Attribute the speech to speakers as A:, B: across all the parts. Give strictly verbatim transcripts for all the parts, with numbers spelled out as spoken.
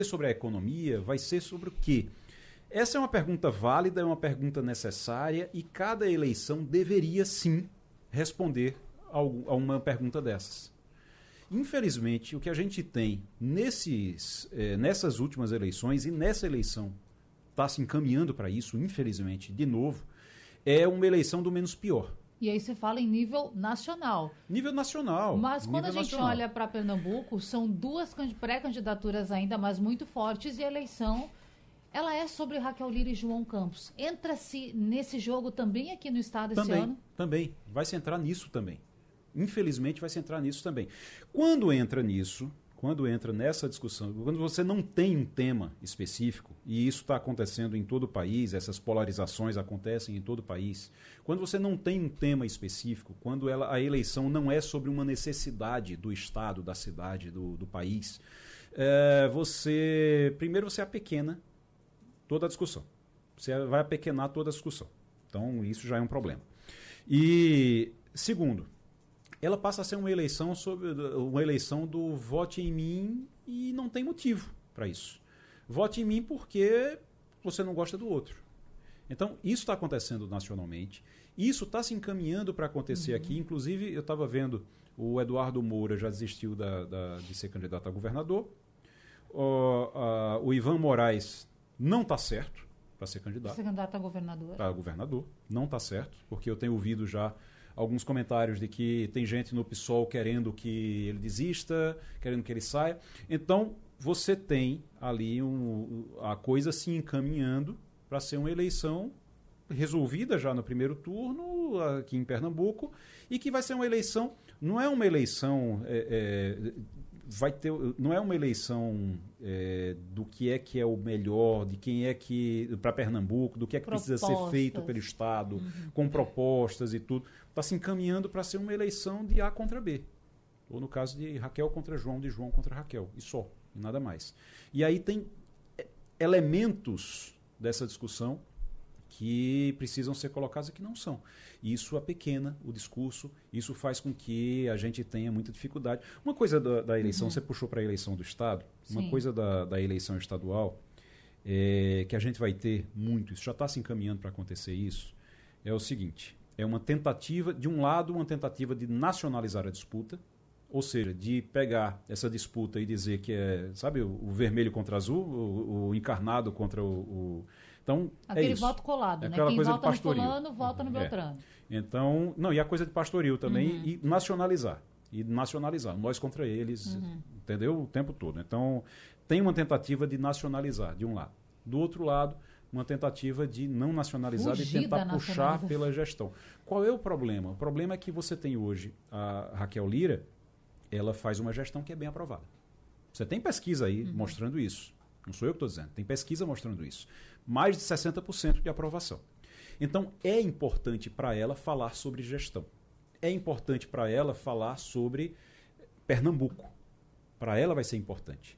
A: sobre a economia, vai ser sobre o quê? Essa é uma pergunta válida, é uma pergunta necessária e cada eleição deveria sim responder a uma pergunta dessas. Infelizmente, o que a gente tem nesses, eh, nessas últimas eleições e nessa eleição está se encaminhando para isso, infelizmente, de novo, é uma eleição do menos pior.
B: E aí você fala em nível nacional.
A: Nível nacional.
B: Mas quando
A: nível
B: a gente
A: nacional.
B: olha para Pernambuco, são duas pré-candidaturas ainda, mas muito fortes, e a eleição, ela é sobre Raquel Lira e João Campos. Entra-se nesse jogo também aqui no estado esse
A: também,
B: ano?
A: Também, vai se entrar nisso também. Infelizmente vai se entrar nisso também. Quando entra nisso, quando entra nessa discussão, quando você não tem um tema específico, e isso está acontecendo em todo o país, essas polarizações acontecem em todo o país, quando você não tem um tema específico, quando ela, a eleição não é sobre uma necessidade do Estado, da cidade, do, do país, é, você, primeiro você apequena toda a discussão. Você vai apequenar toda a discussão. Então isso já é um problema. E, segundo, ela passa a ser uma eleição sobre uma eleição do vote em mim e não tem motivo para isso. Vote em mim porque você não gosta do outro. Então, isso está acontecendo nacionalmente. Isso está se encaminhando para acontecer uhum. aqui. Inclusive, eu estava vendo, o Eduardo Moura já desistiu da, da, de ser candidato a governador. O, a, o Ivan Moraes não está certo para ser candidato.
B: Ser candidato a governador.
A: Para governador. Não está certo, porque eu tenho ouvido já alguns comentários de que tem gente no PSOL querendo que ele desista, querendo que ele saia. Então, você tem ali um, a coisa se encaminhando para ser uma eleição resolvida já no primeiro turno, aqui em Pernambuco, e que vai ser uma eleição, não é uma eleição, é, é, vai ter, não é uma eleição é, do que é que é o melhor, de quem é que, para Pernambuco, do que é que propostas. Precisa ser feito pelo Estado, uhum. com propostas e tudo. Está se encaminhando para ser uma eleição de A contra B. Ou no caso de Raquel contra João, de João contra Raquel, e só, e nada mais. E aí tem elementos dessa discussão que precisam ser colocados e que não são. Isso apequena o discurso, isso faz com que a gente tenha muita dificuldade. Uma coisa da, da eleição, uhum. você puxou para a eleição do Estado, Sim. uma coisa da, da eleição estadual, é, que a gente vai ter muito, isso já está se encaminhando para acontecer isso, é o seguinte, é uma tentativa, de um lado, uma tentativa de nacionalizar a disputa, ou seja, de pegar essa disputa e dizer que é, sabe, o, o vermelho contra azul, o, o encarnado contra o... o então,
B: aquele
A: é isso.
B: voto colado,
A: é
B: né?
A: Quem
B: vota no fulano, vota no Beltrano.
A: É. Então, não, e a coisa de pastoril também, uhum. e nacionalizar. E nacionalizar, nós contra eles, uhum. entendeu? O tempo todo. Então, tem uma tentativa de nacionalizar, de um lado. Do outro lado, uma tentativa de não nacionalizar e tentar puxar pela gestão. Qual é o problema? O problema é que você tem hoje a Raquel Lira, ela faz uma gestão que é bem aprovada. Você tem pesquisa aí uhum. mostrando isso. Não sou eu que estou dizendo. Tem pesquisa mostrando isso. Mais de sessenta por cento de aprovação. Então, é importante para ela falar sobre gestão. É importante para ela falar sobre Pernambuco. Para ela vai ser importante.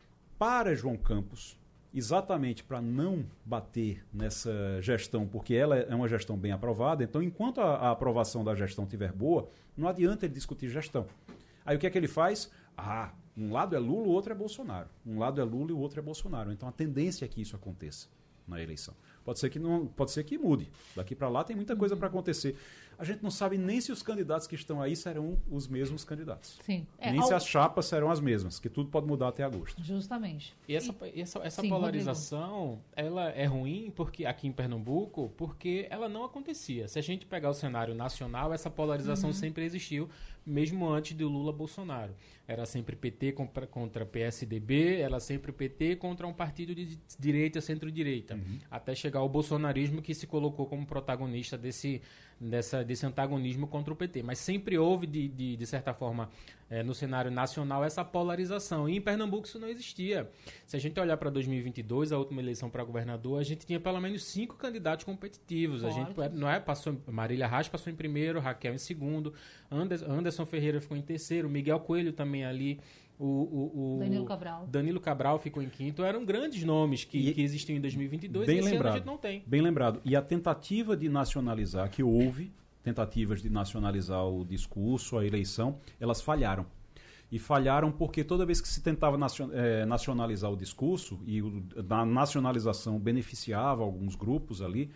A: Para João Campos, exatamente para não bater nessa gestão, porque ela é uma gestão bem aprovada, então, enquanto a, a aprovação da gestão estiver boa, não adianta ele discutir gestão. Aí o que é que ele faz? Ah, um lado é Lula, o outro é Bolsonaro. Um lado é Lula e o outro é Bolsonaro. Então a tendência é que isso aconteça na eleição. Pode ser que não, pode ser que mude. Daqui para lá tem muita coisa para acontecer. A gente não sabe nem se os candidatos que estão aí serão os mesmos candidatos.
B: Sim. É,
A: nem
B: ao...
A: se as chapas serão as mesmas, que tudo pode mudar até agosto.
B: Justamente.
C: E essa, e... essa, essa
B: Sim,
C: polarização,
B: Rodrigo.
C: ela é ruim porque aqui em Pernambuco, porque ela não acontecia. Se a gente pegar o cenário nacional, essa polarização uhum. sempre existiu, mesmo antes do Lula-Bolsonaro. Era sempre P T contra, contra P S D B, era sempre P T contra um partido de direita, centro-direita. Uhum. Até chegar ao bolsonarismo, que se colocou como protagonista desse, dessa, desse antagonismo contra o P T. Mas sempre houve, de, de, de certa forma, é, no cenário nacional, essa polarização. E em Pernambuco isso não existia. Se a gente olhar para dois mil e vinte e dois, a última eleição para governador, a gente tinha pelo menos cinco candidatos competitivos. Forte. A gente não é, passou, Marília Reis passou em primeiro, Raquel em segundo, Anderson, Anderson Ferreira ficou em terceiro, Miguel Coelho também ali, O, o, o
B: Danilo Cabral.
C: Danilo Cabral ficou em quinto. Eram grandes nomes que, que existiam em dois mil e vinte e dois,
A: bem
C: e esse
A: lembrado,
C: ano a gente não tem.
A: Bem lembrado. E a tentativa de nacionalizar, que houve, tentativas de nacionalizar o discurso, a eleição, elas falharam. E falharam porque toda vez que se tentava nacionalizar o discurso, e a nacionalização beneficiava alguns grupos ali,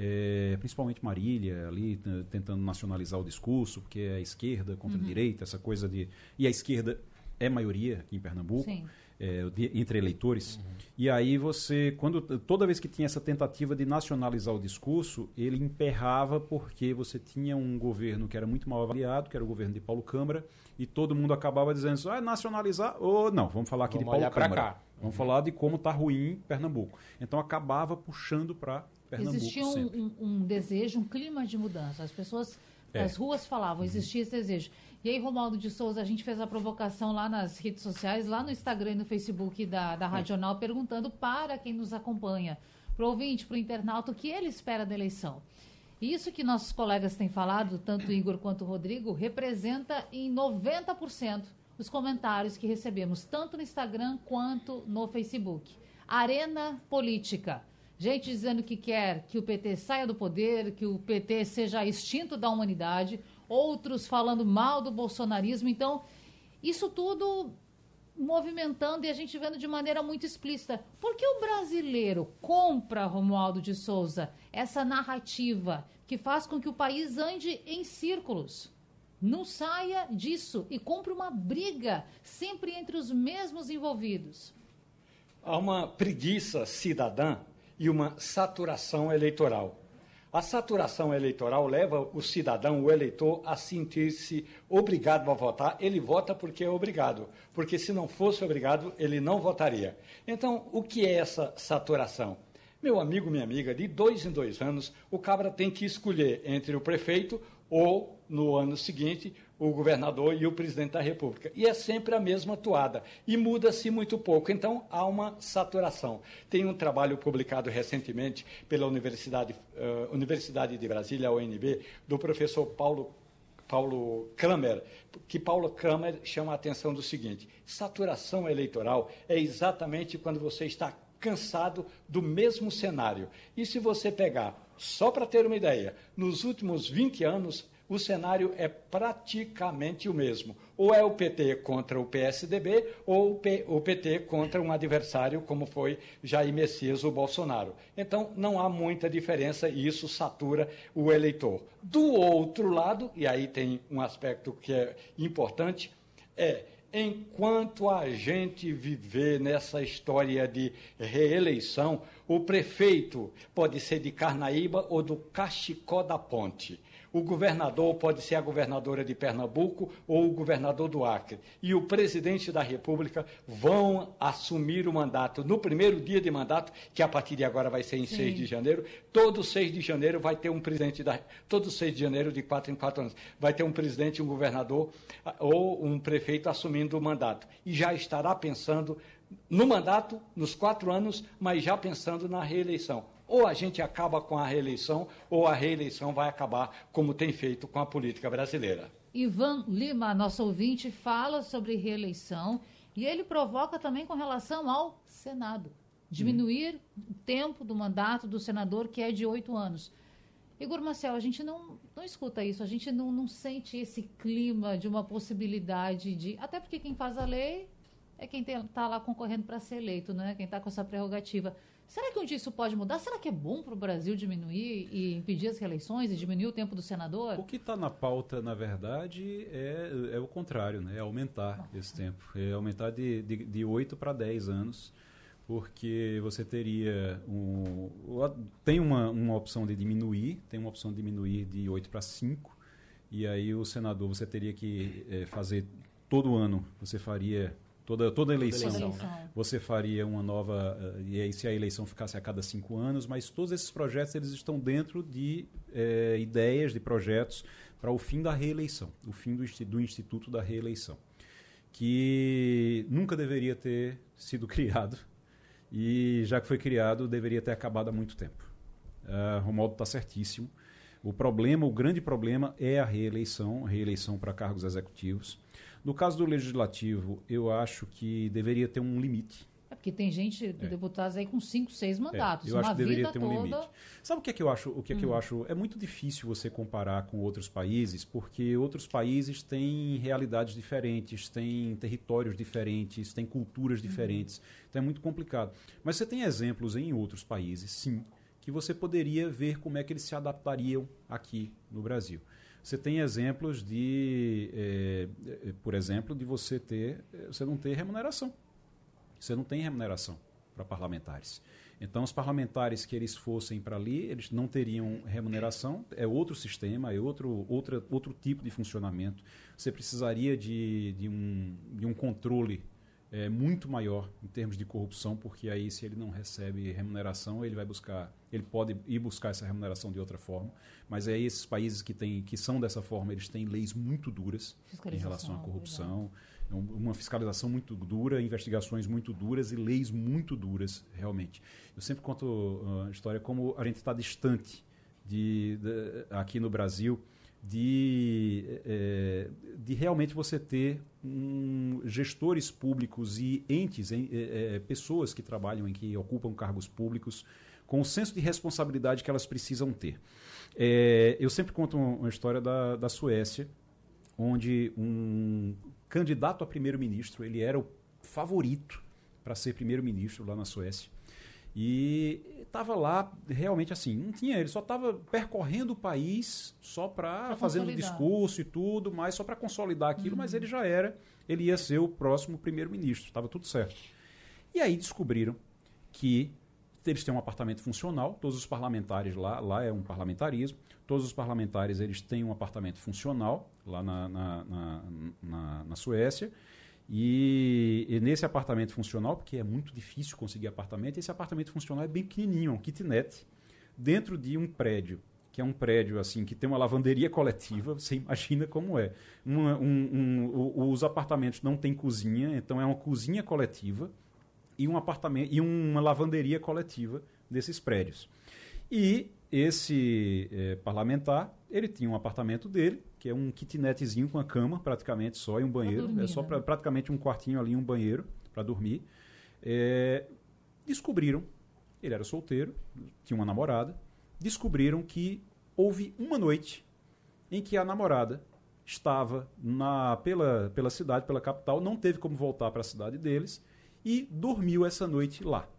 A: é, principalmente Marília, ali tentando nacionalizar o discurso, porque é a esquerda contra uhum. a direita, essa coisa de... E a esquerda é maioria aqui em Pernambuco, é, de, entre eleitores. Uhum. E aí você, quando, toda vez que tinha essa tentativa de nacionalizar o discurso, ele emperrava porque você tinha um governo que era muito mal avaliado, que era o governo de Paulo Câmara, e todo mundo acabava dizendo, ah, nacionalizar, ou não, vamos falar aqui
C: vamos
A: de Paulo Câmara.
C: Cá.
A: Vamos uhum. falar de como está ruim Pernambuco. Então acabava puxando para Pernambuco.
B: Existia um, um, um desejo, um clima de mudança. As pessoas é. as ruas falavam, existia esse desejo. E aí, Romualdo de Souza, a gente fez a provocação lá nas redes sociais, lá no Instagram e no Facebook da, da Radional, é. perguntando para quem nos acompanha, para o ouvinte, para o internauta, o que ele espera da eleição. E isso que nossos colegas têm falado, tanto o Igor quanto o Rodrigo, representa em noventa por cento os comentários que recebemos, tanto no Instagram quanto no Facebook. Arena política. Gente dizendo que quer que o P T saia do poder, que o P T seja extinto da humanidade, outros falando mal do bolsonarismo. Então, isso tudo movimentando e a gente vendo de maneira muito explícita. Por que o brasileiro compra, Romualdo de Souza, essa narrativa que faz com que o país ande em círculos? Não saia disso e compre uma briga sempre entre os mesmos envolvidos.
D: Há uma preguiça cidadã e uma saturação eleitoral. A saturação eleitoral leva o cidadão, o eleitor, a sentir-se obrigado a votar. Ele vota porque é obrigado, porque se não fosse obrigado, ele não votaria. Então, o que é essa saturação? Meu amigo, minha amiga, de dois em dois anos, o cabra tem que escolher entre o prefeito ou, no ano seguinte, o governador e o presidente da República. E é sempre a mesma toada. E muda-se muito pouco. Então, há uma saturação. Tem um trabalho publicado recentemente pela Universidade, uh, Universidade de Brasília, a U N B, do professor Paulo, Paulo Kramer, que Paulo Kramer chama a atenção do seguinte: saturação eleitoral é exatamente quando você está cansado do mesmo cenário. E se você pegar, só para ter uma ideia, nos últimos vinte anos, o cenário é praticamente o mesmo. Ou é o P T contra o P S D B, ou o P T contra um adversário, como foi Jair Messias, o Bolsonaro. Então, não há muita diferença e isso satura o eleitor. Do outro lado, e aí tem um aspecto que é importante, é... enquanto a gente viver nessa história de reeleição, o prefeito pode ser de Carnaíba ou do Cachicó da Ponte. O governador pode ser a governadora de Pernambuco ou o governador do Acre. E o presidente da República vão assumir o mandato no primeiro dia de mandato, que a partir de agora vai ser em Sim. seis de janeiro. Todo seis de janeiro vai ter um presidente, da, todo seis de janeiro de quatro em quatro anos, vai ter um presidente, um governador ou um prefeito assumindo o mandato. E já estará pensando no mandato, nos quatro anos, mas já pensando na reeleição. Ou a gente acaba com a reeleição, ou a reeleição vai acabar como tem feito com a política brasileira.
B: Ivan Lima, nosso ouvinte, fala sobre reeleição e ele provoca também com relação ao Senado. Diminuir hum. o tempo do mandato do senador, que é de oito anos. Igor Marcel, a gente não, não escuta isso, a gente não, não sente esse clima de uma possibilidade de... Até porque quem faz a lei é quem está lá concorrendo para ser eleito, né? Quem está com essa prerrogativa. Será que um dia isso pode mudar? Será que é bom para o Brasil diminuir e impedir as reeleições e diminuir o tempo do senador?
A: O que está na pauta, na verdade, é, é o contrário, né? É aumentar Nossa. esse tempo. É aumentar de, de, de oito para dez anos, porque você teria... Um, tem uma, uma opção de diminuir, tem uma opção de diminuir de oito para cinco, e aí o senador você teria que é, fazer todo ano, você faria... Toda, toda eleição, toda eleição, você faria uma nova, e aí se a eleição ficasse a cada cinco anos, mas todos esses projetos eles estão dentro de é, ideias, de projetos para o fim da reeleição, o fim do, do Instituto da Reeleição, que nunca deveria ter sido criado e já que foi criado, deveria ter acabado há muito tempo. Uh, Romualdo está certíssimo. O problema, o grande problema é a reeleição, a reeleição para cargos executivos. No caso do Legislativo, eu acho que deveria ter um limite.
B: É porque tem gente, é. deputados aí com cinco, seis mandatos.
A: É, eu acho
B: uma
A: que deveria
B: vida
A: ter um
B: toda...
A: limite. Sabe o que é que eu acho? O que é que hum. eu acho? É muito difícil você comparar com outros países, porque outros países têm realidades diferentes, têm territórios diferentes, têm culturas diferentes. Hum. Então é muito complicado. Mas você tem exemplos em outros países, sim, que você poderia ver como é que eles se adaptariam aqui no Brasil. Você tem exemplos de, é, por exemplo, de você ter, você não ter remuneração. Você não tem remuneração para parlamentares. Então, os parlamentares que eles fossem para ali, eles não teriam remuneração, é outro sistema, é outro, outra, outro tipo de funcionamento. Você precisaria de, de, um, de um controle é, muito maior em termos de corrupção, porque aí, se ele não recebe remuneração, ele vai buscar, ele pode ir buscar essa remuneração de outra forma. Mas aí, esses países que, tem, que são dessa forma, eles têm leis muito duras em relação à corrupção. Legal. Uma fiscalização muito dura, investigações muito duras e leis muito duras, realmente. Eu sempre conto a história como a gente está distante de, de, aqui no Brasil de, é, de realmente você ter um, gestores públicos e entes, é, é, pessoas que trabalham em que ocupam cargos públicos com o senso de responsabilidade que elas precisam ter. É, eu sempre conto uma história da, da Suécia, onde um candidato a primeiro-ministro, ele era o favorito para ser primeiro-ministro lá na Suécia. E estava lá realmente assim, não tinha, ele só estava percorrendo o país só para fazendo discurso e tudo, mas só para consolidar aquilo, uhum. mas ele já era, ele ia ser o próximo primeiro-ministro, estava tudo certo. E aí descobriram que eles têm um apartamento funcional, todos os parlamentares lá, lá é um parlamentarismo, todos os parlamentares eles têm um apartamento funcional lá na, na, na, na, na Suécia, e, e nesse apartamento funcional, porque é muito difícil conseguir apartamento, esse apartamento funcional é bem pequenininho, um kitnet, dentro de um prédio, que é um prédio assim que tem uma lavanderia coletiva, você imagina como é. Uma, um, um, os apartamentos não têm cozinha, então é uma cozinha coletiva, e um apartamento e uma lavanderia coletiva desses prédios. E esse é, parlamentar, ele tinha um apartamento dele, que é um kitnetzinho com a cama, praticamente só, e um banheiro. Dormir, é só pra, praticamente um quartinho ali, um banheiro para dormir. É, descobriram, ele era solteiro, tinha uma namorada, descobriram que houve uma noite em que a namorada estava na, pela, pela cidade, pela capital, não teve como voltar para a cidade deles, e dormiu essa noite lá.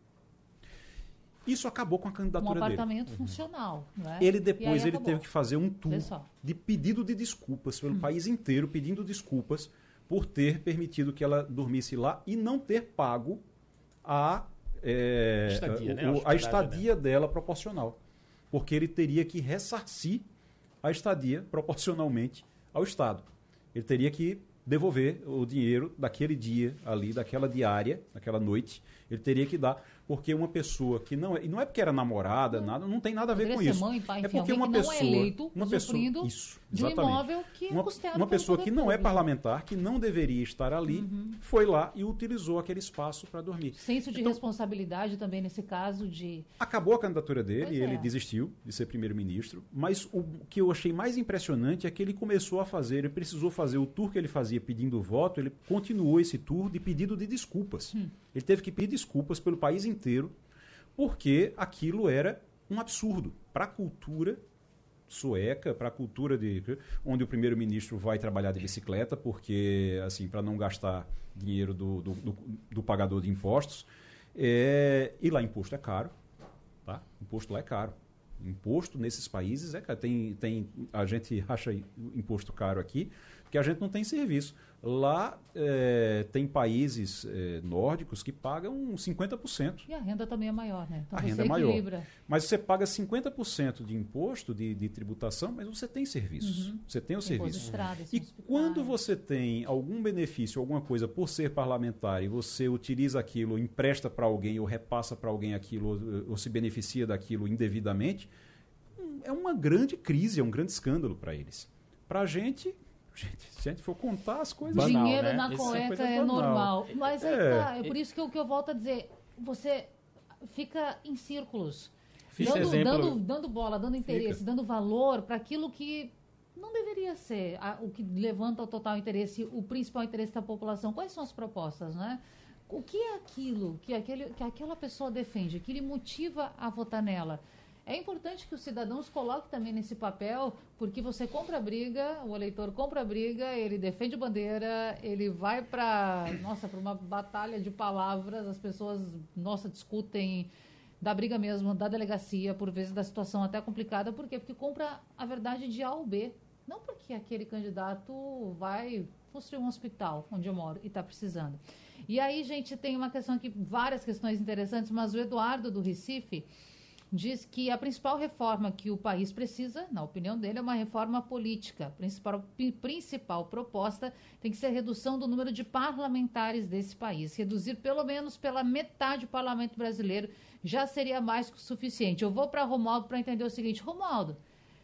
A: Isso acabou com a candidatura dele.
B: Um apartamento dele. funcional. Né?
A: Ele depois ele teve que fazer um tour de pedido de desculpas pelo hum. país inteiro, pedindo desculpas por ter permitido que ela dormisse lá e não ter pago a, é, estadia, né? o, a estadia dela proporcional. Porque ele teria que ressarcir a estadia proporcionalmente ao Estado. Ele teria que devolver o dinheiro daquele dia ali, daquela diária, daquela noite, ele teria que dar, porque uma pessoa que não é, e não é porque era namorada, não, nada, não tem nada a ver com isso.
B: Mãe, pai,
A: é porque uma pessoa,
B: não é eleito,
A: uma pessoa, isso,
B: de um imóvel que é
A: uma, uma pessoa que não é parlamentar, que não deveria estar ali, uhum. foi lá e utilizou aquele espaço para dormir.
B: Senso de então, responsabilidade também nesse caso de...
A: Acabou a candidatura dele,
B: pois
A: e ele
B: é.
A: desistiu de ser primeiro-ministro, mas o que eu achei mais impressionante é que ele começou a fazer, ele precisou fazer o tour que ele fazia pedindo voto, ele continuou esse tour de pedido de desculpas. Hum. Ele teve que pedir desculpas pelo país inteiro, porque aquilo era um absurdo para a cultura sueca, para a cultura de onde o primeiro-ministro vai trabalhar de bicicleta, porque assim, para não gastar dinheiro do, do, do, do pagador de impostos. É, e lá imposto é caro, tá? Imposto lá é caro. Imposto nesses países é caro. Tem, tem, a gente acha imposto caro aqui, porque a gente não tem serviço. Lá é, tem países é, nórdicos que pagam cinquenta por cento.
B: E a renda também é maior, né? Então
A: a renda é maior. Mas você paga cinquenta por cento de imposto, de, de tributação, mas você tem serviços. Uhum. Você tem o tem serviço.
B: Estradas,
A: e quando você tem algum benefício, alguma coisa por ser parlamentar e você utiliza aquilo, empresta para alguém ou repassa para alguém aquilo, ou, ou se beneficia daquilo indevidamente, é uma grande crise, é um grande escândalo para eles. Para a gente... Gente, se a gente for contar as coisas...
B: Banal, dinheiro
A: né?
B: na cueca é, é normal. Mas aí é, tá, é por isso que eu, que eu volto a dizer, você fica em círculos. Dando, exemplo... dando, dando bola, dando interesse, fica. dando valor para aquilo que não deveria ser a, o que levanta o total interesse, o principal interesse da população. Quais são as propostas, né? o que é aquilo que, aquele, que aquela pessoa defende, que lhe motiva a votar nela. É importante que os cidadãos coloquem também nesse papel, porque você compra a briga, o eleitor compra a briga, ele defende bandeira, ele vai para, nossa, para uma batalha de palavras, as pessoas, nossa, discutem da briga mesmo, da delegacia, por vezes da situação até complicada. Por quê? Porque compra a verdade de A ou B. Não porque aquele candidato vai construir um hospital onde eu moro e está precisando. E aí, gente, tem uma questão aqui, várias questões interessantes, mas o Eduardo do Recife diz que a principal reforma que o país precisa, na opinião dele, é uma reforma política. A principal, principal proposta tem que ser a redução do número de parlamentares desse país. Reduzir pelo menos pela metade o parlamento brasileiro já seria mais que o suficiente. Eu vou para Romualdo para entender o seguinte. Romualdo,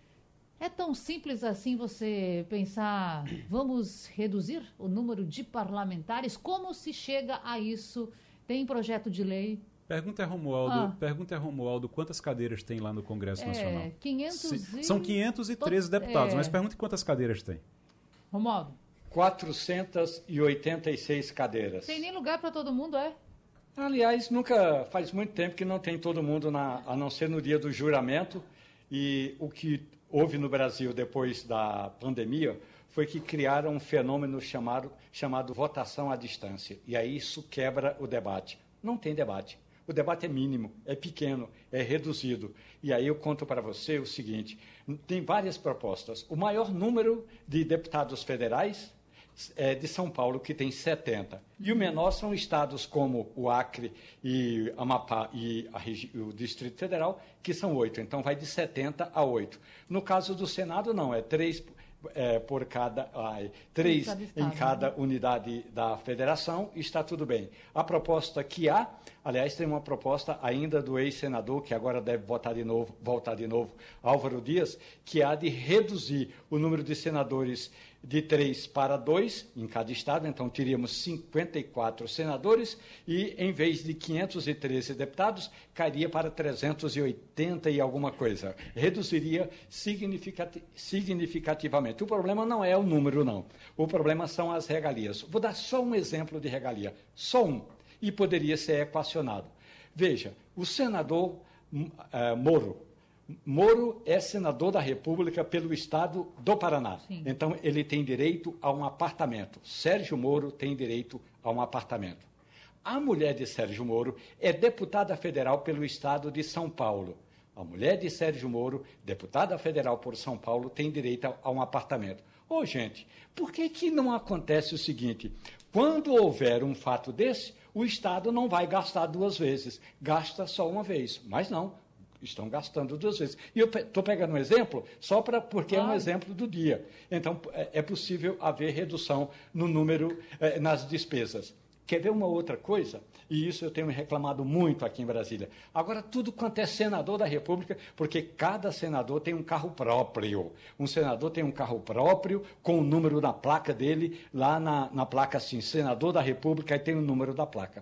B: é tão simples assim você pensar, vamos reduzir o número de parlamentares? Como se chega a isso? Tem projeto de lei?
A: Pergunta a Romualdo, ah. pergunta a Romualdo quantas cadeiras tem lá no Congresso
B: é,
A: Nacional.
B: quinhentos
A: Se,
B: e...
A: São quinhentos e treze deputados, é. mas pergunte quantas cadeiras tem.
B: Romualdo.
D: quatrocentas e oitenta e seis cadeiras.
B: Tem nem lugar para todo mundo, é?
D: Aliás, nunca faz muito tempo que não tem todo mundo, na, a não ser no dia do juramento. E o que houve no Brasil depois da pandemia foi que criaram um fenômeno chamado, chamado votação à distância. E aí isso quebra o debate. Não tem debate. O debate é mínimo, é pequeno, é reduzido. E aí eu conto para você o seguinte, tem várias propostas. O maior número de deputados federais é de São Paulo, que tem setenta. E o menor são estados como o Acre e Amapá e a regi- o Distrito Federal, que são oito. Então vai de setenta a oito. No caso do Senado, não, é três... É, por cada, ai, três em cada, estado, em cada né? unidade da federação, está tudo bem. A proposta que há, aliás, tem uma proposta ainda do ex-senador, que agora deve votar de novo, voltar de novo, Álvaro Dias, que há de reduzir o número de senadores de três para dois em cada estado, então teríamos cinquenta e quatro senadores e, em vez de quinhentos e treze deputados, cairia para trezentos e oitenta e alguma coisa. Reduziria significati- significativamente. O problema não é o número, não. O problema são as regalias. Vou dar só um exemplo de regalia. Só um. E poderia ser equacionado. Veja, o senador uh, Moro, Moro é senador da República pelo estado do Paraná. Sim. Então, ele tem direito a um apartamento. Sérgio Moro tem direito a um apartamento. A mulher de Sérgio Moro é deputada federal pelo estado de São Paulo. A mulher de Sérgio Moro, deputada federal por São Paulo, tem direito a um apartamento. Ô, gente, por que que não acontece o seguinte? Quando houver um fato desse, o estado não vai gastar duas vezes. Gasta só uma vez. Mas não. Estão gastando duas vezes. E eu estou pegando um exemplo só pra, porque ah. é um exemplo do dia. Então, é, é possível haver redução no número, é, nas despesas. Quer ver uma outra coisa? E isso eu tenho reclamado muito aqui em Brasília. Agora, tudo quanto é senador da República, porque cada senador tem um carro próprio. Um senador tem um carro próprio, com o número da placa dele, lá na, na placa assim, senador da República, e tem o número da placa.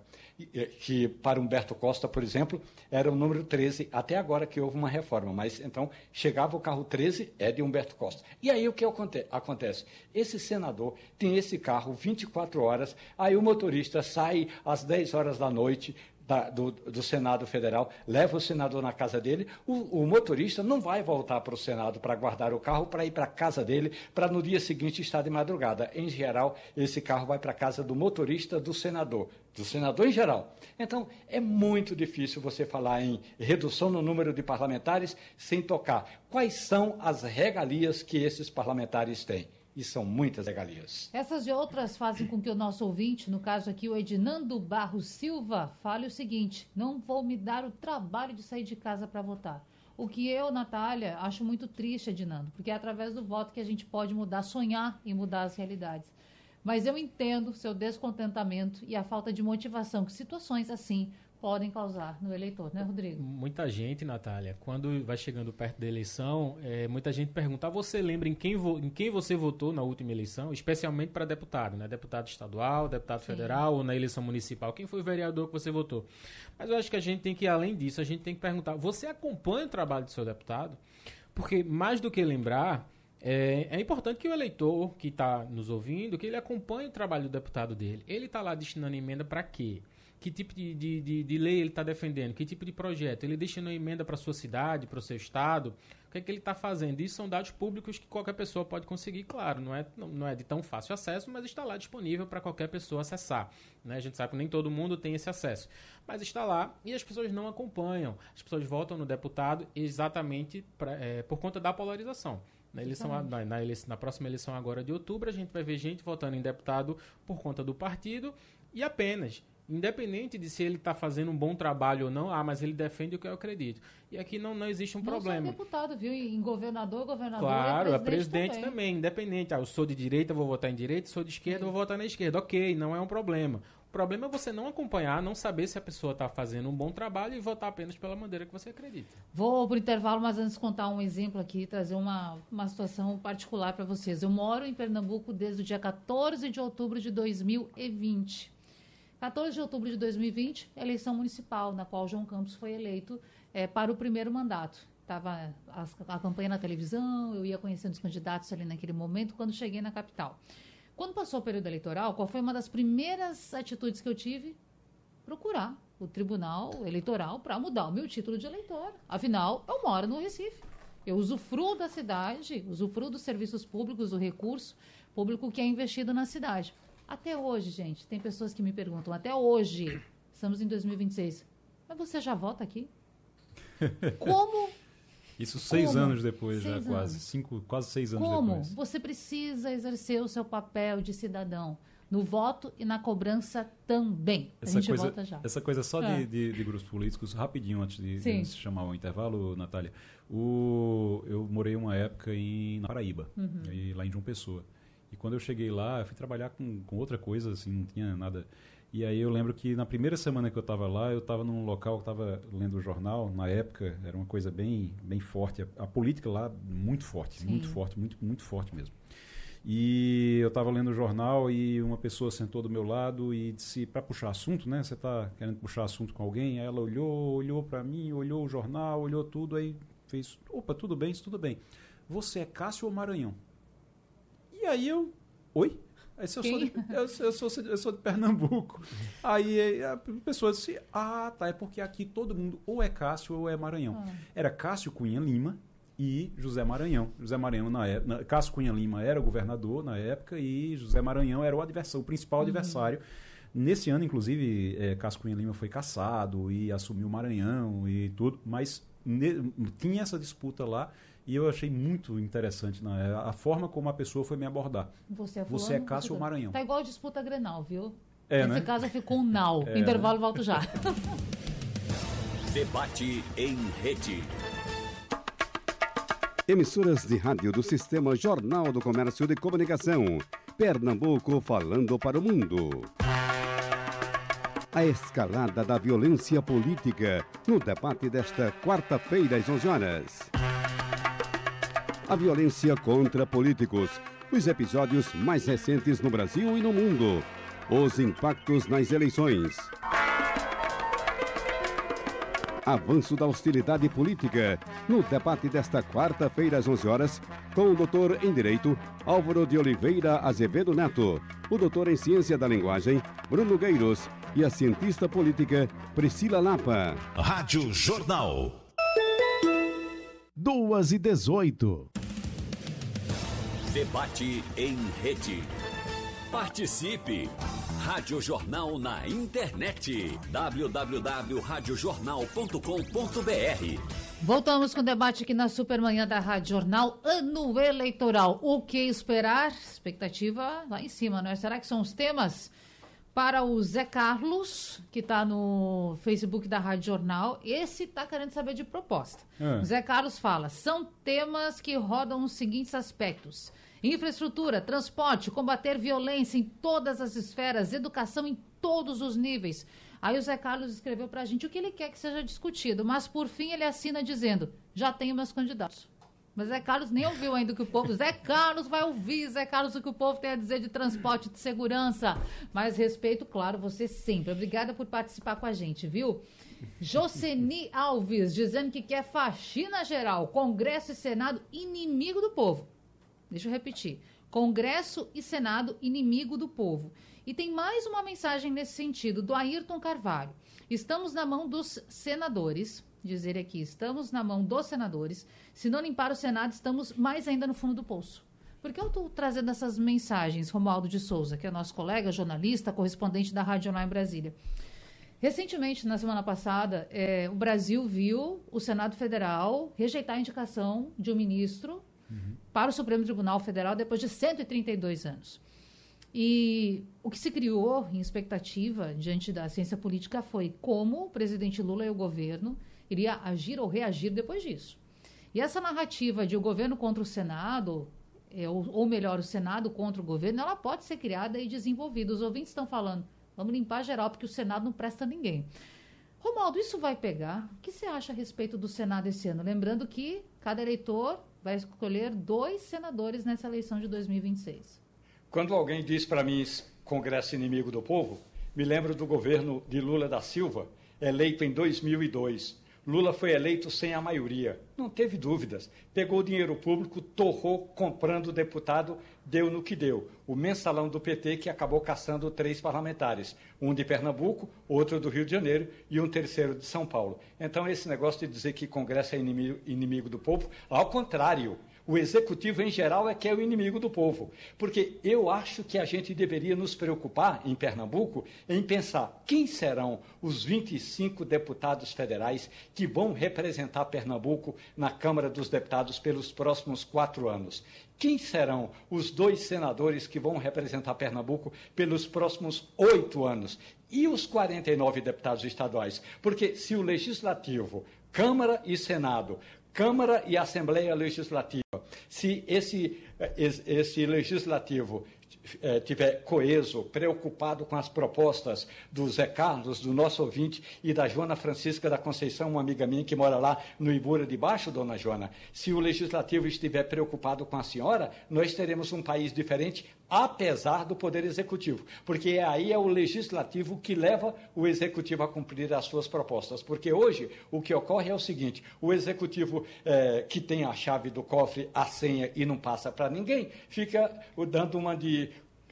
D: Que para Humberto Costa, por exemplo, era o número treze, até agora que houve uma reforma. Mas, então, chegava o carro treze, é de Humberto Costa. E aí o que acontece? Esse senador tem esse carro vinte e quatro horas, aí o motorista sai às dez horas da noite da, do, do Senado Federal, leva o senador na casa dele, o, o motorista não vai voltar para o Senado para guardar o carro, para ir para a casa dele, para no dia seguinte estar de madrugada. Em geral, esse carro vai para a casa do motorista do senador, do senador em geral. Então, é muito difícil você falar em redução no número de parlamentares sem tocar. Quais são as regalias que esses parlamentares têm? E são muitas regalias.
B: Essas e outras fazem com que o nosso ouvinte, no caso aqui o Edinando Barros Silva, fale o seguinte: não vou me dar o trabalho de sair de casa para votar. O que eu, Natália, acho muito triste, Edinando, porque é através do voto que a gente pode mudar, sonhar em mudar as realidades. Mas eu entendo seu descontentamento e a falta de motivação que situações assim podem causar no eleitor, né, Rodrigo?
C: Muita gente, Natália, quando vai chegando perto da eleição, é, muita gente pergunta, ah, você lembra em quem, vo- em quem você votou na última eleição? Especialmente para deputado, né? Deputado estadual, deputado Sim. federal ou na eleição municipal. Quem foi o vereador que você votou? Mas eu acho que a gente tem que, além disso, a gente tem que perguntar, você acompanha o trabalho do seu deputado? Porque, mais do que lembrar, é, é importante que o eleitor que está nos ouvindo, que ele acompanhe o trabalho do deputado dele. Ele está lá destinando emenda para quê? Que tipo de, de, de, de lei ele está defendendo? Que tipo de projeto? Ele deixa uma emenda para a sua cidade, para o seu estado? O que é que ele está fazendo? Isso são dados públicos que qualquer pessoa pode conseguir, claro. Não é, não, não é de tão fácil acesso, mas está lá disponível para qualquer pessoa acessar. Né? A gente sabe que nem todo mundo tem esse acesso. Mas está lá e as pessoas não acompanham. As pessoas votam no deputado exatamente pra, é, por conta da polarização. Na, eleição, na, na, eleição, na próxima eleição agora de outubro, a gente vai ver gente votando em deputado por conta do partido e apenas, independente de se ele está fazendo um bom trabalho ou não, ah, mas ele defende o que eu acredito. E aqui não, não existe um
B: não
C: problema.
B: Não só deputado, viu? Em governador, governador
C: Claro,
B: é
C: presidente, presidente também. também, independente. Ah, eu sou de direita, vou votar em direita, sou de esquerda, Sim. vou votar na esquerda. Ok, não é um problema. O problema é você não acompanhar, não saber se a pessoa está fazendo um bom trabalho e votar apenas pela maneira que você acredita.
B: Vou para o intervalo, mas antes contar um exemplo aqui, trazer uma, uma situação particular para vocês. Eu moro em Pernambuco desde o dia quatorze de outubro de dois mil e vinte. quatorze de outubro de dois mil e vinte, eleição municipal, na qual João Campos foi eleito é, para o primeiro mandato. Estava a, a campanha na televisão, eu ia conhecendo os candidatos ali naquele momento, quando cheguei na capital. Quando passou o período eleitoral, qual foi uma das primeiras atitudes que eu tive? Procurar o Tribunal Eleitoral para mudar o meu título de eleitor. Afinal, eu moro no Recife. Eu usufruo da cidade, usufruo dos serviços públicos, do recurso público que é investido na cidade. Até hoje, gente, tem pessoas que me perguntam, até hoje, estamos em dois mil e vinte e seis, mas você já vota aqui? Como...
A: Isso seis
B: Como?
A: anos depois,
B: seis
A: já quase. Cinco, quase seis anos
B: Como?
A: depois.
B: Como? Você precisa exercer o seu papel de cidadão. No voto e na cobrança também. A
A: essa
B: gente
A: coisa,
B: volta já.
A: Essa coisa só
B: é.
A: de, de, de grupos políticos, rapidinho, antes de,
B: Sim.
A: de se chamar o intervalo, Natália. O, eu morei uma época em, na Paraíba,
B: uhum.
A: e, lá em João Pessoa. E quando eu cheguei lá, eu fui trabalhar com, com outra coisa, assim, não tinha nada... E aí eu lembro que na primeira semana que eu estava lá, eu estava num local que estava lendo o jornal. Na época, era uma coisa bem, bem forte. A, a política lá, muito forte, Sim. muito forte, muito, muito forte mesmo. E eu estava lendo o jornal e uma pessoa sentou do meu lado e disse, para puxar assunto, né? Você está querendo puxar assunto com alguém? Aí ela olhou, olhou para mim, olhou o jornal, olhou tudo, aí fez, opa, tudo bem, isso tudo bem. Você é Cássio ou Maranhão? E aí eu, oi? Aí, se eu, sou de, eu, eu, sou, eu sou de Pernambuco. Aí a pessoa disse, ah, tá, é porque aqui todo mundo ou é Cássio ou é Maranhão. Ah. Era Cássio Cunha Lima e José Maranhão. José Maranhão, na época, Cássio Cunha Lima era o governador na época e José Maranhão era o adversário, o principal uhum. adversário. Nesse ano, inclusive, é, Cássio Cunha Lima foi cassado e assumiu o Maranhão e tudo, mas ne, tinha essa disputa lá. E eu achei muito interessante né, a forma como a pessoa foi me abordar.
B: Você é,
A: você é Cássio ou Maranhão?
B: Tá igual a disputa Grenal, viu?
A: É,
B: Nesse
A: né?
B: caso ficou um nau.
A: É,
B: Intervalo,
A: né?
B: volto já.
E: Debate em rede.
F: Emissoras de rádio do Sistema Jornal do Comércio de Comunicação. Pernambuco falando para o mundo. A escalada da violência política no debate desta quarta-feira às onze horas. A violência contra políticos, os episódios mais recentes no Brasil e no mundo, os impactos nas eleições. Avanço da hostilidade política no debate desta quarta-feira às onze horas com o doutor em Direito Álvaro de Oliveira Azevedo Neto, o doutor em Ciência da Linguagem Bruno Gueiros e a cientista política Priscila Lapa.
E: Rádio Jornal.
G: duas e dezoito.
E: Debate em rede. Participe! Rádio Jornal na internet. w w w ponto rádio jornal ponto com ponto b r.
B: Voltamos com o debate aqui na Supermanhã da Rádio Jornal, ano eleitoral. O que esperar? Expectativa lá em cima, não é? Será que são os temas? Para o Zé Carlos, que está no Facebook da Rádio Jornal, esse está querendo saber de proposta. É. O Zé Carlos fala, são temas que rodam os seguintes aspectos. Infraestrutura, transporte, combater violência em todas as esferas, educação em todos os níveis. Aí o Zé Carlos escreveu para a gente o que ele quer que seja discutido, mas por fim ele assina dizendo, já tenho meus candidatos. Mas Zé Carlos nem ouviu ainda o que o povo... Zé Carlos vai ouvir, Zé Carlos, o que o povo tem a dizer de transporte, de segurança. Mas respeito, claro, você sempre. Obrigada por participar com a gente, viu? Joceni Alves, dizendo que quer faxina geral, Congresso e Senado inimigo do povo. Deixa eu repetir. Congresso e Senado inimigo do povo. E tem mais uma mensagem nesse sentido, do Ayrton Carvalho. Estamos na mão dos senadores, dizer aqui, estamos na mão dos senadores. Se não limpar o Senado, estamos mais ainda no fundo do poço. Por que eu estou trazendo essas mensagens, Romualdo de Souza, que é nosso colega, jornalista, correspondente da Rádio Jornal em Brasília? Recentemente, na semana passada, é, o Brasil viu o Senado Federal rejeitar a indicação de um ministro uhum. para o Supremo Tribunal Federal depois de cento e trinta e dois anos. E o que se criou em expectativa diante da ciência política foi como o presidente Lula e o governo iria agir ou reagir depois disso. E essa narrativa de o governo contra o Senado, é, ou, ou melhor, o Senado contra o governo, ela pode ser criada e desenvolvida. Os ouvintes estão falando, vamos limpar geral, porque o Senado não presta a ninguém. Romualdo, isso vai pegar? O que você acha a respeito do Senado esse ano? Lembrando que cada eleitor vai escolher dois senadores nessa eleição de dois mil e vinte e seis.
D: Quando alguém diz para mim Congresso inimigo do povo, me lembro do governo de Lula da Silva, eleito em dois mil e dois. Lula foi eleito sem a maioria, não teve dúvidas. Pegou o dinheiro público, torrou, comprando o deputado, deu no que deu. O mensalão do P T que acabou caçando três parlamentares, um de Pernambuco, outro do Rio de Janeiro e um terceiro de São Paulo. Então esse negócio de dizer que Congresso é inimigo, inimigo do povo, ao contrário. O executivo, em geral, é que é o inimigo do povo. Porque eu acho que a gente deveria nos preocupar, em Pernambuco, em pensar quem serão os vinte e cinco deputados federais que vão representar Pernambuco na Câmara dos Deputados pelos próximos quatro anos. Quem serão os dois senadores que vão representar Pernambuco pelos próximos oito anos? E os quarenta e nove deputados estaduais? Porque se o Legislativo, Câmara e Senado, Câmara e Assembleia Legislativa, se esse, esse legislativo eh, tiver coeso, preocupado com as propostas do Zé Carlos, do nosso ouvinte, e da Joana Francisca da Conceição, uma amiga minha que mora lá no Ibura de Baixo, dona Joana, se o legislativo estiver preocupado com a senhora, nós teremos um país diferente, apesar do Poder Executivo, porque aí é o Legislativo que leva o Executivo a cumprir as suas propostas, porque hoje o que ocorre é o seguinte, o Executivo eh, que tem a chave do cofre, a senha e não passa para ninguém, fica dando uma de...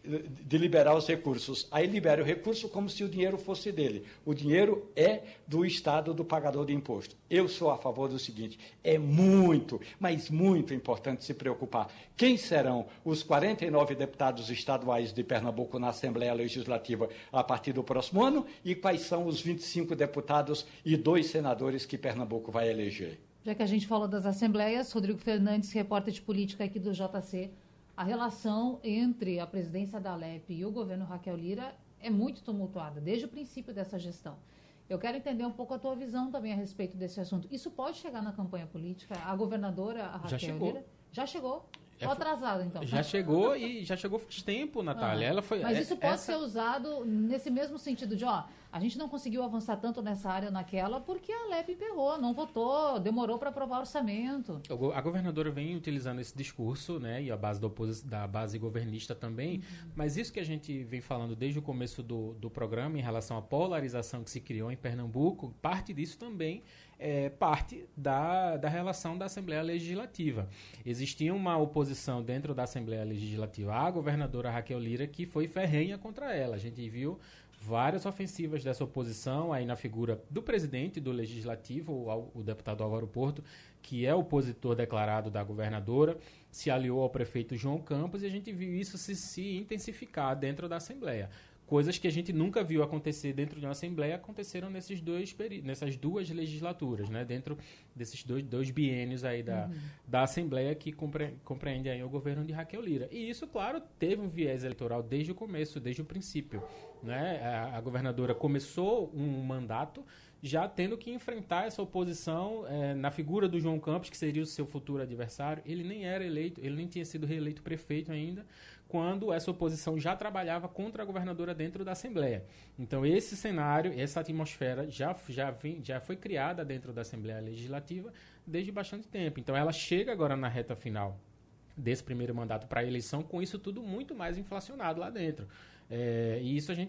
D: de liberar os recursos. Aí libera o recurso como se o dinheiro fosse dele. O dinheiro é do Estado, do pagador de imposto. Eu sou a favor do seguinte, é muito, mas muito importante se preocupar. Quem serão os quarenta e nove deputados estaduais de Pernambuco na Assembleia Legislativa a partir do próximo ano e quais são os vinte e cinco deputados e dois senadores que Pernambuco vai eleger?
B: Já que a gente falou das assembleias, Rodrigo Fernandes, repórter de política aqui do J C, a relação entre a presidência da Alep e o governo Raquel Lira é muito tumultuada, desde o princípio dessa gestão. Eu quero entender um pouco a tua visão também a respeito desse assunto. Isso pode chegar na campanha política? A governadora, a Raquel
C: já chegou.
B: Lira, já chegou? Estou atrasado, então.
C: Já chegou e já chegou faz tempo, Natália. Ah, Ela foi,
B: mas isso pode
C: essa...
B: ser usado nesse mesmo sentido de, ó, a gente não conseguiu avançar tanto nessa área ou naquela porque a Alep emperrou, não votou, demorou para aprovar o orçamento.
C: A governadora vem utilizando esse discurso, né, e a base da, oposi- da base governista também, uhum. Mas isso que a gente vem falando desde o começo do, do programa em relação à polarização que se criou em Pernambuco, parte disso também é parte da, da relação da Assembleia Legislativa. Existia uma oposição dentro da Assembleia Legislativa à governadora Raquel Lira que foi ferrenha contra ela. A gente viu várias ofensivas dessa oposição aí na figura do presidente do Legislativo, o, o deputado Álvaro Porto, que é opositor declarado da governadora, se aliou ao prefeito João Campos e a gente viu isso se, se intensificar dentro da Assembleia. Coisas que a gente nunca viu acontecer dentro de uma Assembleia aconteceram nesses dois peri- nessas duas legislaturas, né? Dentro desses dois, dois biênios aí da, uhum. da Assembleia que compre- compreende aí o governo de Raquel Lira. E isso, claro, teve um viés eleitoral desde o começo, desde o princípio, né? A, a governadora começou um mandato já tendo que enfrentar essa oposição eh, na figura do João Campos, que seria o seu futuro adversário. Ele nem era eleito, ele nem tinha sido reeleito prefeito ainda, quando essa oposição já trabalhava contra a governadora dentro da Assembleia. Então, esse cenário, essa atmosfera já, já, vem, já foi criada dentro da Assembleia Legislativa desde bastante tempo. Então, ela chega agora na reta final desse primeiro mandato para a eleição, com isso tudo muito mais inflacionado lá dentro. É, e isso a gente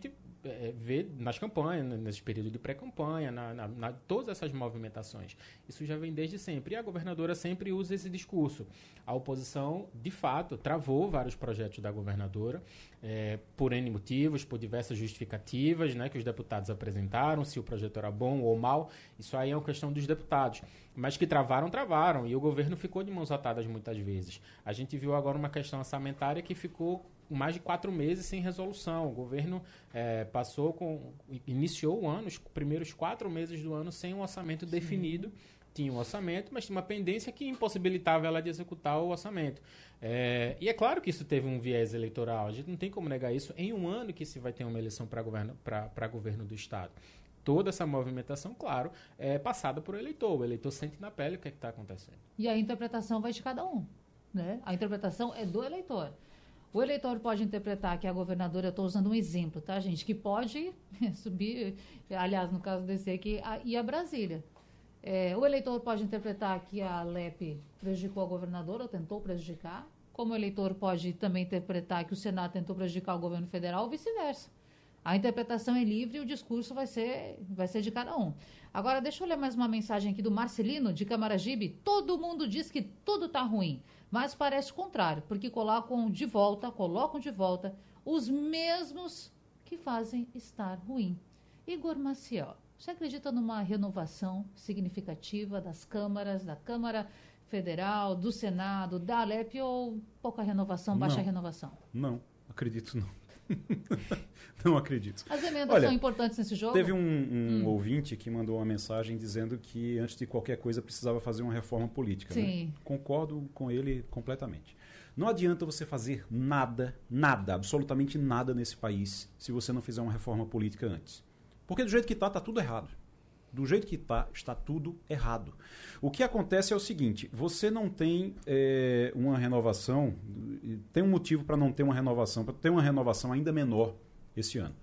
C: é, vê nas campanhas, nesse período de pré-campanha, na, na, na, todas essas movimentações. Isso já vem desde sempre. E a governadora sempre usa esse discurso. A oposição, de fato, travou vários projetos da governadora, é, por N motivos, por diversas justificativas, né, que os deputados apresentaram, se o projeto era bom ou mal. Isso aí é uma questão dos deputados. Mas que travaram, travaram. E o governo ficou de mãos atadas muitas vezes. A gente viu agora uma questão orçamentária que ficou mais de quatro meses sem resolução. O governo é, passou com... iniciou o ano, os primeiros quatro meses do ano, sem um orçamento Sim. definido. Tinha um orçamento, mas tinha uma pendência que impossibilitava ela de executar o orçamento. É, e é claro que isso teve um viés eleitoral. A gente não tem como negar isso em um ano que se vai ter uma eleição para governo, para governo do Estado. Toda essa movimentação, claro, é passada por eleitor. O eleitor sente na pele o que é está acontecendo.
B: E a interpretação vai de cada um, né? A interpretação é do eleitor. O eleitor pode interpretar que a governadora, eu estou usando um exemplo, tá, gente? Que pode subir, aliás, no caso desse aqui, a, ir a Brasília. É, o eleitor pode interpretar que a Alep prejudicou a governadora, ou tentou prejudicar. Como o eleitor pode também interpretar que o Senado tentou prejudicar o governo federal, ou vice-versa. A interpretação é livre e o discurso vai ser, vai ser de cada um. Agora, deixa eu ler mais uma mensagem aqui do Marcelino, de Camaragibe. Todo mundo diz que tudo está ruim, mas parece o contrário, porque colocam de volta, colocam de volta os mesmos que fazem estar ruim. Igor Maciel, você acredita numa renovação significativa das câmaras, da Câmara Federal, do Senado, da Alep, ou pouca renovação, baixa
A: não,
B: renovação?
A: Não, acredito não. Não acredito.
B: As emendas
A: Olha,
B: são importantes nesse jogo?
A: Teve um, um hum. ouvinte que mandou uma mensagem dizendo que antes de qualquer coisa precisava fazer uma reforma política.
B: Sim.
A: Né? Concordo com ele completamente. Não adianta você fazer nada, nada, absolutamente nada nesse país se você não fizer uma reforma política antes. Porque do jeito que está, está tudo errado. Do jeito que está, está tudo errado. O que acontece é o seguinte, você não tem é, uma renovação, tem um motivo para não ter uma renovação, para ter uma renovação ainda menor esse ano.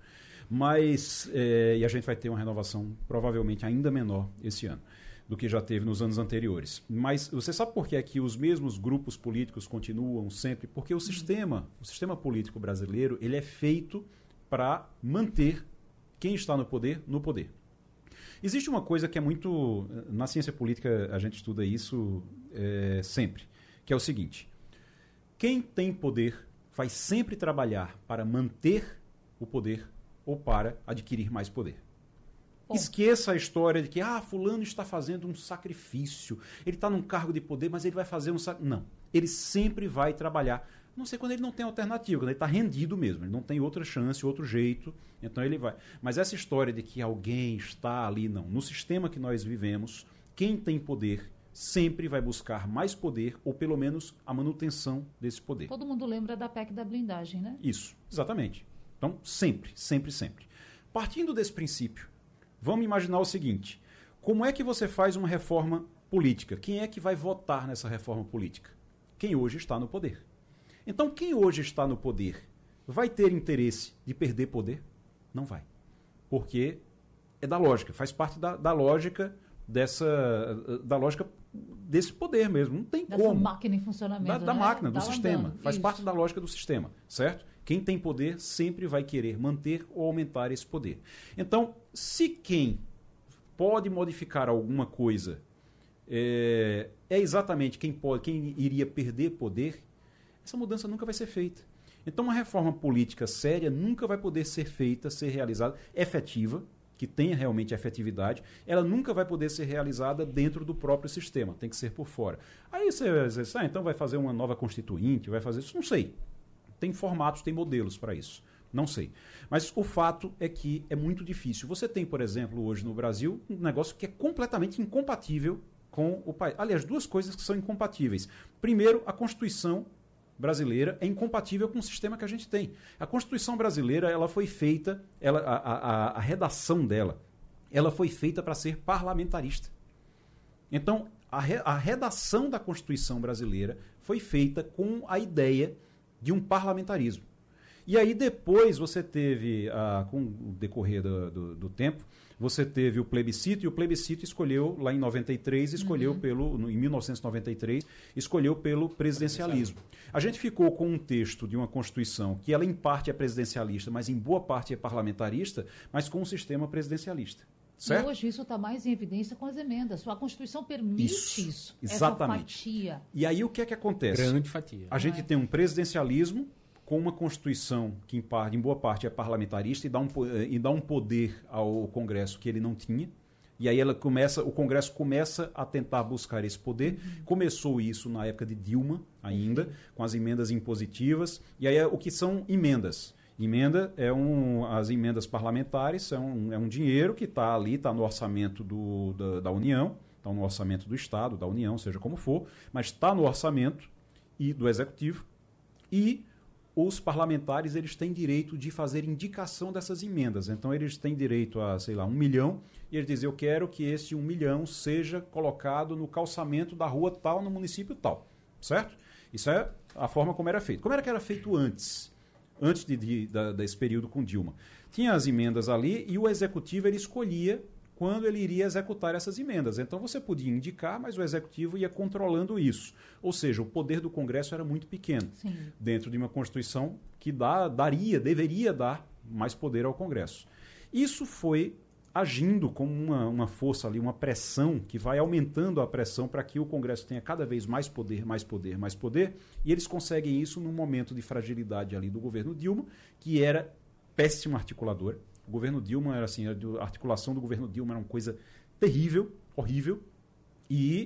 A: Mas, é, e a gente vai ter uma renovação provavelmente ainda menor esse ano do que já teve nos anos anteriores. Mas você sabe por que é que os mesmos grupos políticos continuam sempre? Porque o sistema, o sistema político brasileiro, ele é feito para manter quem está no poder, no poder. Existe uma coisa que é muito... Na ciência política a gente estuda isso é, sempre, que é o seguinte. Quem tem poder vai sempre trabalhar para manter o poder ou para adquirir mais poder. Bom. Esqueça a história de que ah, fulano está fazendo um sacrifício, ele está num cargo de poder, mas ele vai fazer um sacrifício. Não, ele sempre vai trabalhar. Não sei quando ele não tem alternativa, quando ele está rendido mesmo, ele não tem outra chance, outro jeito, então ele vai. Mas essa história de que alguém está ali, não. No sistema que nós vivemos, quem tem poder sempre vai buscar mais poder, ou pelo menos a manutenção desse poder.
B: Todo mundo lembra da P E C da blindagem, né?
A: Isso, exatamente. Então, sempre, sempre, sempre. Partindo desse princípio, vamos imaginar o seguinte, como é que você faz uma reforma política? Quem é que vai votar nessa reforma política? Quem hoje está no poder. Então, quem hoje está no poder vai ter interesse de perder poder? Não vai. Porque é da lógica, faz parte da, da lógica dessa, da lógica desse poder mesmo. Não tem
B: Dessa
A: como.
B: Da máquina em funcionamento.
A: Da, da
B: né?
A: máquina, do
B: Tá
A: sistema.
B: andando.
A: Faz
B: Isso.
A: parte da lógica do sistema, certo? Quem tem poder sempre vai querer manter ou aumentar esse poder. Então, se quem pode modificar alguma coisa é, é exatamente quem pode, quem iria perder poder, essa mudança nunca vai ser feita. Então, uma reforma política séria nunca vai poder ser feita, ser realizada, efetiva, que tenha realmente efetividade, ela nunca vai poder ser realizada dentro do próprio sistema, tem que ser por fora. Aí você, você ah, então vai fazer uma nova constituinte, vai fazer isso? Não sei. Tem formatos, tem modelos para isso. Não sei. Mas o fato é que é muito difícil. Você tem, por exemplo, hoje no Brasil, um negócio que é completamente incompatível com o país. Aliás, duas coisas que são incompatíveis. Primeiro, a Constituição brasileira é incompatível com o sistema que a gente tem. A Constituição brasileira, ela foi feita, ela, a, a, a redação dela, ela foi feita para ser parlamentarista. Então, a, re, a redação da Constituição brasileira foi feita com a ideia de um parlamentarismo. E aí depois você teve, ah, com o decorrer do, do, do tempo, você teve o plebiscito, e o plebiscito escolheu, lá em noventa e três, escolheu uhum. pelo, no, em mil novecentos e noventa e três, escolheu pelo presidencialismo. A gente ficou com um texto de uma Constituição que ela em parte é presidencialista, mas em boa parte é parlamentarista, mas com um sistema presidencialista. Certo?
B: E hoje isso está mais em evidência com as emendas. A Constituição permite isso, isso
A: exatamente.
B: Essa fatia.
A: E aí o que é que acontece?
C: Grande fatia.
A: A gente
B: é.
A: tem um presidencialismo com uma Constituição que em, parte, em boa parte é parlamentarista e dá, um, e dá um poder ao Congresso que ele não tinha. E aí ela começa, o Congresso começa a tentar buscar esse poder. Uhum. Começou isso na época de Dilma ainda, com as emendas impositivas. E aí o que são emendas? Emenda é um, as emendas parlamentares é um, é um dinheiro que está ali, está no orçamento do, da, da União, está no orçamento do Estado, da União, seja como for, mas está no orçamento e do Executivo, e os parlamentares eles têm direito de fazer indicação dessas emendas. Então eles têm direito a, sei lá, um milhão, e eles dizem, eu quero que esse um milhão seja colocado no calçamento da rua tal, no município tal, certo? Isso é a forma como era feito. Como era que era feito antes? Antes de, de, da, desse período com Dilma. Tinha as emendas ali e o Executivo ele escolhia quando ele iria executar essas emendas. Então você podia indicar, mas o Executivo ia controlando isso. Ou seja, o poder do Congresso era muito pequeno. Sim. Dentro de uma Constituição que dá, daria, deveria dar mais poder ao Congresso. Isso foi agindo como uma, uma força ali, uma pressão que vai aumentando a pressão para que o Congresso tenha cada vez mais poder, mais poder, mais poder, e eles conseguem isso num momento de fragilidade ali do governo Dilma, que era péssimo articulador. O governo Dilma era assim, a articulação do governo Dilma era uma coisa terrível, horrível, e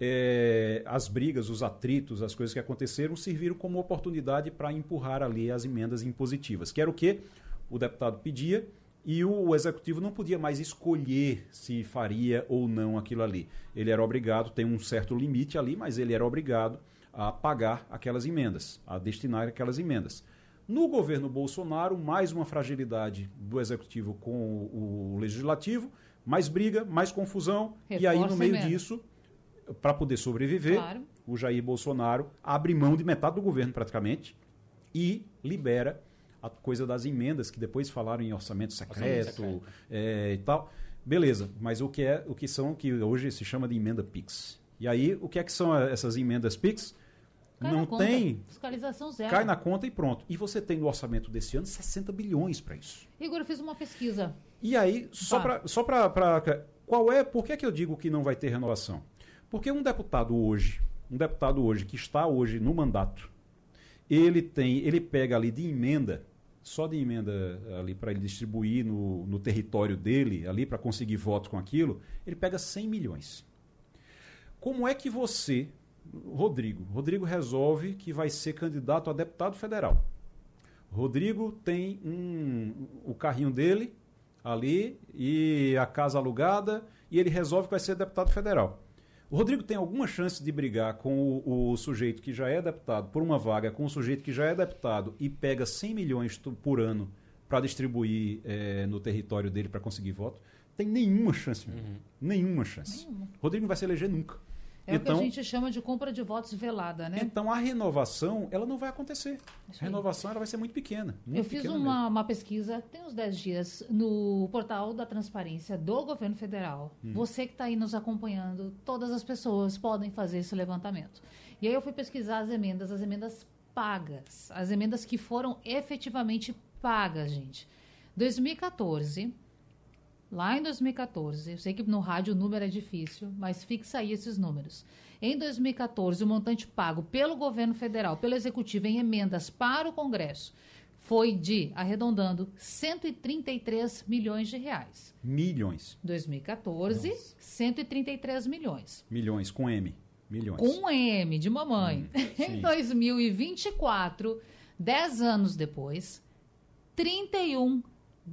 A: é, as brigas, os atritos, as coisas que aconteceram serviram como oportunidade para empurrar ali as emendas impositivas, que era o que o deputado pedia, e o Executivo não podia mais escolher se faria ou não aquilo ali. Ele era obrigado, tem um certo limite ali, mas ele era obrigado a pagar aquelas emendas, a destinar aquelas emendas. No governo Bolsonaro, mais uma fragilidade do Executivo com o, o Legislativo, mais briga, mais confusão, Reforça e aí no meio disso, para poder sobreviver, claro. O Jair Bolsonaro abre mão de metade do governo praticamente e libera a coisa das emendas, que depois falaram em orçamento secreto, orçamento secreto. É, e tal. Beleza, mas o que, é, o que são que hoje se chama de emenda PIX? E aí, o que é que são essas emendas PIX?
B: Cai
A: Não tem...
B: Conta. Fiscalização zero.
A: Cai na conta e pronto. E você tem no orçamento desse ano sessenta bilhões para isso.
B: Igor, eu fiz uma pesquisa.
A: E aí, só para... Só para qual é... Por que, é que eu digo que não vai ter renovação? Porque um deputado hoje, um deputado hoje que está hoje no mandato, ele tem, ele pega ali de emenda, só de emenda ali para ele distribuir no, no território dele, ali para conseguir votos com aquilo, ele pega cem milhões. Como é que você, Rodrigo, Rodrigo resolve que vai ser candidato a deputado federal? Rodrigo tem um, o carrinho dele ali e a casa alugada e ele resolve que vai ser deputado federal. O Rodrigo tem alguma chance de brigar com o, o sujeito que já é deputado por uma vaga, com o sujeito que já é deputado e pega cem milhões por ano para distribuir é, no território dele para conseguir voto? Tem nenhuma chance. Uhum. Nenhuma chance. Nenhuma. Rodrigo não vai se eleger nunca.
B: É então, o que a gente chama de compra de votos velada, né?
A: Então a renovação, ela não vai acontecer. A renovação ela vai ser muito pequena. Muito
B: Eu fiz
A: pequena
B: uma, uma pesquisa, tem uns dez dias, no portal da transparência do governo federal. Hum. Você que está aí nos acompanhando, todas as pessoas podem fazer esse levantamento. E aí eu fui pesquisar as emendas, as emendas pagas, as emendas que foram efetivamente pagas, gente. dois mil e quatorze... Lá em dois mil e quatorze, eu sei que no rádio o número é difícil, mas fixa aí esses números. Em dois mil e quatorze, o montante pago pelo governo federal, pelo executivo, em emendas para o Congresso, foi de, arredondando, cento e trinta e três milhões de reais.
A: Milhões.
B: dois mil e quatorze, Nossa. cento e trinta e três milhões.
A: Milhões, com M. Milhões.
B: Com M, de mamãe. Hum, em dois mil e vinte e quatro, dez anos depois, trinta e um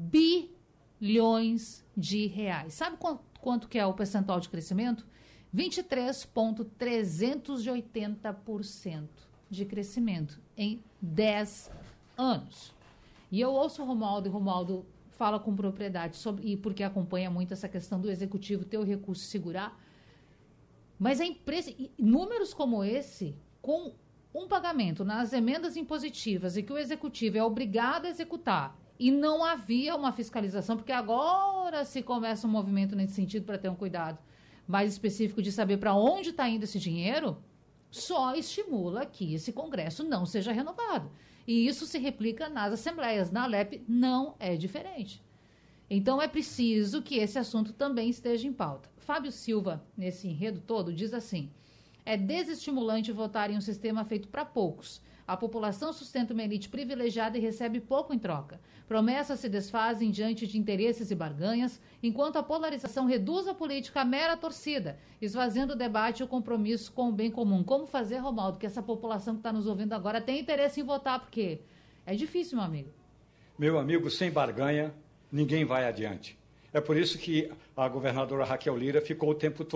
B: bilhões de reais. Sabe quanto, quanto que é o percentual de crescimento? vinte e três vírgula trezentos e oitenta por cento de crescimento em dez anos. E eu ouço o Romualdo, e o Romualdo fala com propriedade, sobre, e porque acompanha muito essa questão do executivo ter o recurso segurar. Mas a empresa, números como esse, com um pagamento nas emendas impositivas e que o executivo é obrigado a executar e não havia uma fiscalização, porque agora se começa um movimento nesse sentido para ter um cuidado mais específico de saber para onde está indo esse dinheiro, só estimula que esse Congresso não seja renovado. E isso se replica nas assembleias. Na Alep não é diferente. Então é preciso que esse assunto também esteja em pauta. Fábio Silva, nesse enredo todo, diz assim: é desestimulante votar em um sistema feito para poucos. A população sustenta uma elite privilegiada e recebe pouco em troca. Promessas se desfazem diante de interesses e barganhas, enquanto a polarização reduz a política à mera torcida, esvaziando o debate e o compromisso com o bem comum. Como fazer, Romaldo, que essa população que está nos ouvindo agora tem interesse em votar? Porque é difícil, meu amigo.
D: Meu amigo, sem barganha, ninguém vai adiante. É por isso que a governadora Raquel Lira ficou o tempo todo